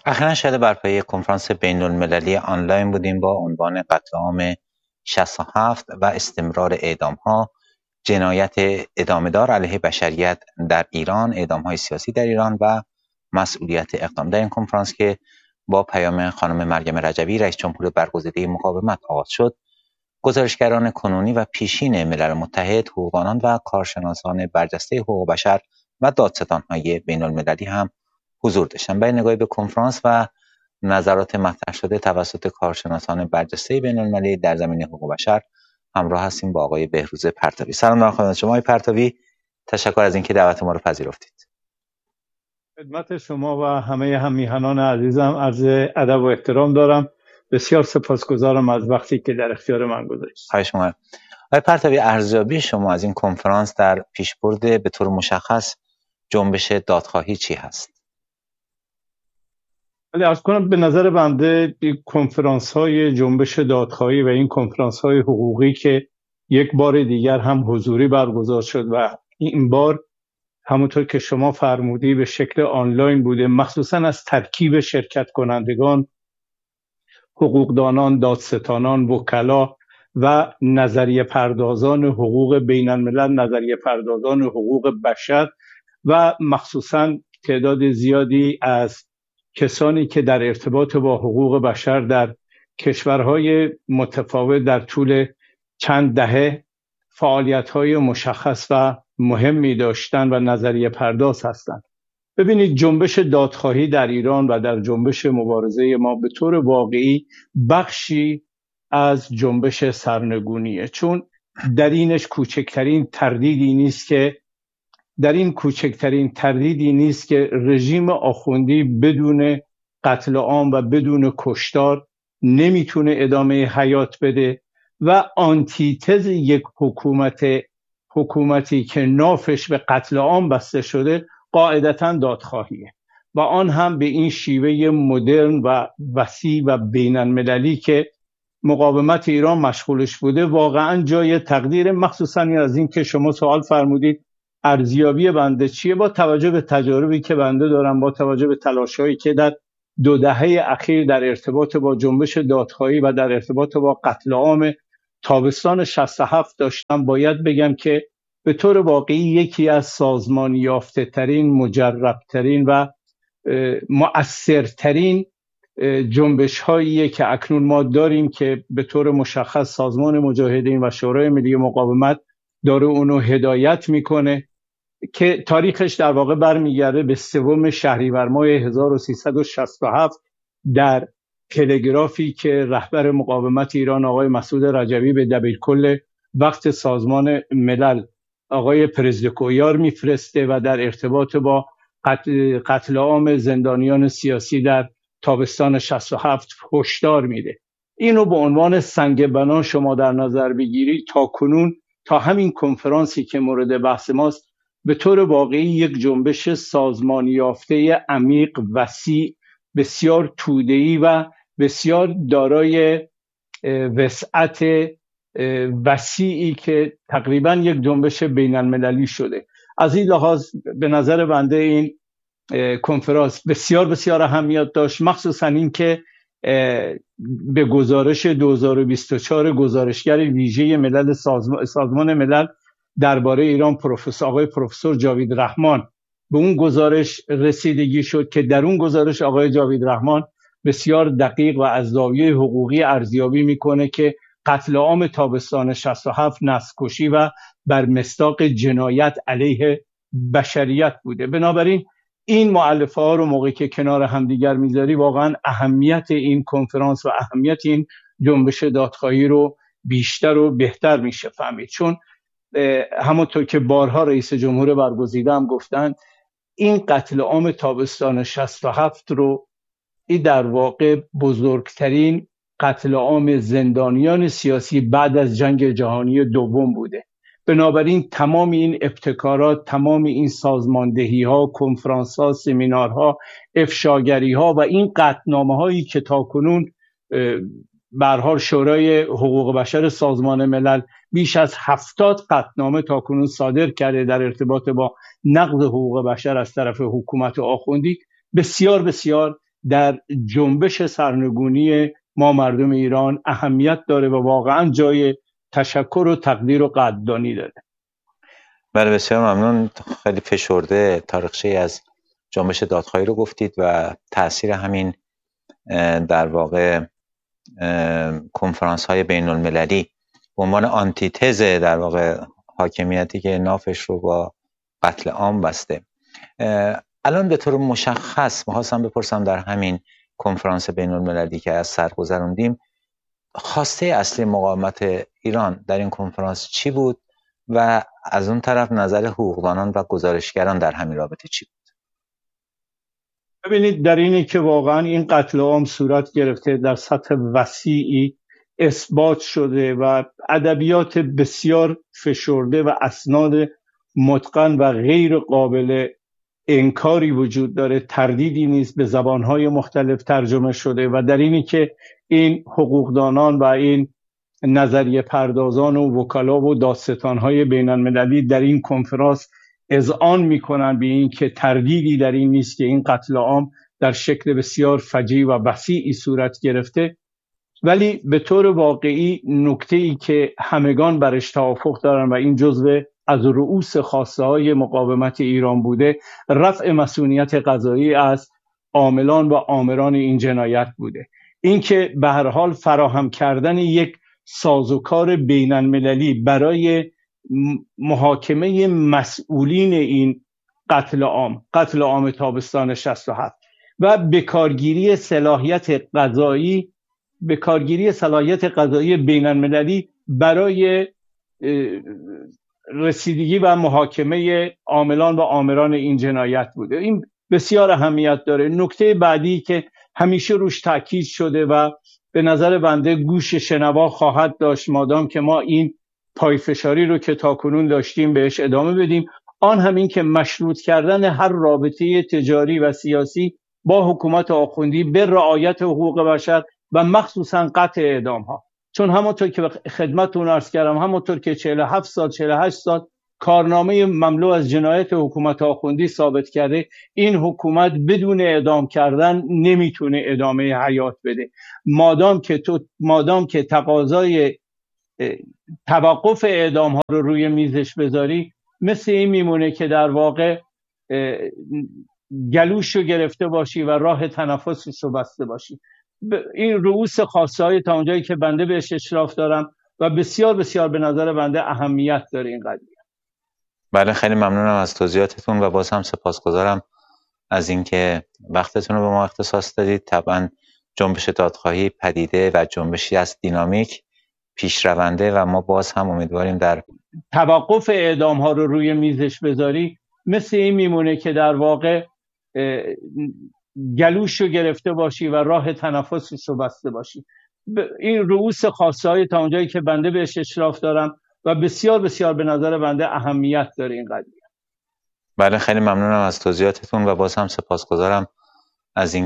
اخیراً شاهد برپایی کنفرانس بین‌المللی آنلاین بودیم با عنوان قتل عام 67 و استمرار اعدام‌ها، جنایت ادامه‌دار علیه بشریت در ایران، اعدام‌های سیاسی در ایران و مسئولیت اقدام. در این کنفرانس که با پیام خانم مریم رجوی رئیس جمهور برگزیده مقاومت آغاز شد، گزارشگران کنونی و پیشین ملل متحد، حقوقدانان و کارشناسان برجسته حقوق بشر و دادستان‌های بین‌المللی هم حضور داشتند. برای نگاهی به کنفرانس و نظرات مطرح شده توسط کارشناسان برجسته بین‌المللی در زمینه حقوق بشر همراه هستیم با آقای بهروز پرتوی. سلام دارم خدمت شما آقای پرتوی، تشکر از اینکه دعوت ما رو پذیرفتید. خدمت شما و همه همیهنان عزیزم عرض ادب و احترام دارم. بسیار سپاسگزارم از وقتی که در اختیار من گذاشتید. خواهش می‌کنم. آقای پرتوی، ارزیابی شما از این کنفرانس در پیشبرد به طور مشخص جنبش دادخواهی چی هست؟ ولی عرض کنم به نظر بنده کنفرانس های جنبش دادخواهی و این کنفرانس های حقوقی که یک بار دیگر هم حضوری برگزار شد و این بار همونطور که شما فرمودی به شکل آنلاین بوده، مخصوصا از ترکیب شرکت کنندگان، حقوقدانان، دادستانان، وکلا و نظریه پردازان حقوق بین الملل، نظریه پردازان حقوق بشر و مخصوصا تعداد زیادی از کسانی که در ارتباط با حقوق بشر در کشورهای متفاوت در طول چند دهه فعالیت‌های مشخص و مهمی داشتن و نظریه پرداز هستند. ببینید، جنبش دادخواهی در ایران و در جنبش مبارزه ما به طور واقعی بخشی از جنبش سرنگونیه، چون در اینش کوچکترین تردیدی نیست که رژیم آخوندی بدون قتل عام و بدون کشتار نمیتونه ادامه حیات بده و آنتیتز یک حکومتی که نافش به قتل عام بسته شده قاعدتاً دادخواهیه و آن هم به این شیوه مدرن و وسیع و بین المللی که مقاومت ایران مشغولش بوده واقعاً جای تقدیر، مخصوصاً از این که شما سوال فرمودید ارزیابی بنده چیه. با توجه به تجاربی که بنده دارم، با توجه به تلاش‌هایی که در 2 دهه اخیر در ارتباط با جنبش دادخواهی و در ارتباط با قتل عام تابستان 67 داشتم، باید بگم که به طور واقعی یکی از سازمان یافته ترین، مجرب ترین و مؤثرترین جنبش هاییه که اکنون ما داریم که به طور مشخص سازمان مجاهدین و شورای ملی مقاومت داره اونو هدایت میکنه که تاریخش در واقع برمیگرده به 3 شهریور ماه 1367 در تلگرافی که رهبر مقاومت ایران آقای مسعود رجوی به دبیرکل وقت سازمان ملل آقای پرزدکویار میفرسته و در ارتباط با قتل عام زندانیان سیاسی در تابستان 67 هشدار میده. اینو به عنوان سنگ بنا شما در نظر بگیرید، تا کنون، تا همین کنفرانسی که مورد بحث ماست، به طور واقعی یک جنبش سازمان یافته عمیق، وسیع، بسیار توده‌ای و بسیار دارای وسعت وسیعی که تقریبا یک جنبش بین المللی شده. از این لحاظ به نظر بنده این کنفرانس بسیار بسیار اهمیت داشت، مخصوصا این که به گزارش 2024 گزارشگر ویژه ملل سازمان ملل درباره ایران آقای پروفسور جاوید رحمان به اون گزارش رسیدگی شد که در اون گزارش آقای جاوید رحمان بسیار دقیق و از زاویه حقوقی ارزیابی میکنه که قتل عام تابستان 67 نسل‌کشی و بر مصداق جنایت علیه بشریت بوده. بنابراین این مؤلفه ها رو موقعی که کنار همدیگر میذاری واقعا اهمیت این کنفرانس و اهمیت این جنبش دادخواهی رو بیشتر و بهتر میشه فهمید، چون همونطور که بارها رئیس جمهور برگزیده هم گفتن، این قتل عام تابستان 67 رو این در واقع بزرگترین قتل عام زندانیان سیاسی بعد از جنگ جهانی دوم بوده. بنابراین تمام این ابتکارات، تمام این سازماندهی ها، کنفرانس ها، سمینارها، افشاگری ها و این قطعنامه هایی که تاکنون به هر حال شورای حقوق بشر سازمان ملل بیش از 70 قطعنامه تاکنون صادر کرده در ارتباط با نقض حقوق بشر از طرف حکومت آخوندی، بسیار بسیار در جنبش سرنگونی ما مردم ایران اهمیت داره و واقعا جای تشکر و تقدیر و قدردانی داره. بله بسیار ممنون. خیلی فشرده تاریخچه از جنبش دادخواهی رو گفتید و تاثیر همین در واقع کنفرانس های بین المللی به عنوان آنتیتز در واقع حاکمیتی که نافش رو با قتل عام بسته. الان به طور مشخص می‌خواستم بپرسم در همین کنفرانس بین المللی که از سر گذروندیم، خواسته اصلی مقاومت ایران در این کنفرانس چی بود و از اون طرف نظر حقوقدانان و گزارشگران در همین رابطه چی بود؟ ببینید، در اینی که واقعا این قتل عام صورت گرفته، در سطح وسیعی اثبات شده و ادبیات بسیار فشرده و اسناد متقن و غیر قابل انکاری وجود داره، تردیدی نیست، به زبانهای مختلف ترجمه شده و در اینی که این حقوقدانان و این نظریه پردازان و وکلا و دادستانهای بین المللی در این کنفرانس اذعان میکنن به این که تردیدی در این نیست که این قتل عام در شکل بسیار فجیع و وسیعی صورت گرفته. ولی به طور واقعی نکته‌ای که همگان برش توافق دارن و این جزو از رؤوس خواسته های مقاومت ایران بوده، رفع مسئولیت قضایی از عاملان و آمران این جنایت بوده. این که به هر حال فراهم کردن یک سازوکار بین المللی برای محاکمه مسئولین این قتل عام تابستان 67 و بکارگیری صلاحیت قضایی بین المللی برای رسیدگی و محاکمه عاملان و آمران این جنایت بوده. این بسیار اهمیت داره. نکته بعدی که همیشه روش تاکید شده و به نظر بنده گوش شنوا خواهد داشت مادام که ما این پایفشاری رو که تاکنون داشتیم بهش ادامه بدیم، آن همین که مشروط کردن هر رابطه تجاری و سیاسی با حکومت آخوندی به رعایت حقوق بشر و مخصوصا قطع اعدام ها. چون همونطور که خدمتتون عرض کردم، همونطور که 47 سال 48 سال کارنامه مملو از جنایت حکومت آخوندی ثابت کرده، این حکومت بدون اعدام کردن نمیتونه ادامه حیات بده. مادام که تقاضای توقف اعدام ها رو روی میزش بذاری، مثل این میمونه که در واقع گلوش رو گرفته باشی و راه تنفسش رو بسته باشی. این رؤوس خواسته های تا اونجایی که بنده بهش اشراف دارم و بسیار بسیار به نظر بنده اهمیت داره این قضیه. بله، خیلی ممنونم از توضیحاتتون و باز هم سپاسگزارم از اینکه وقتتون رو به ما اختصاص دادید. طبعا جنبش دادخواهی پدیده و جنبشی از دینامیک، پیشرونده و ما باز هم امیدواریم در توقف اعدام ها رو روی میزش بذاری، مثل این میمونه که در واقع گلوش رو گرفته باشی و راه تنفسش رو بسته باشی. این رؤوس خواسته های تا اونجایی که بنده بهش اشراف دارم و بسیار بسیار به نظر بنده اهمیت داره این قضیه. بله، خیلی ممنونم از توضیحاتتون و باز هم سپاسگزارم از این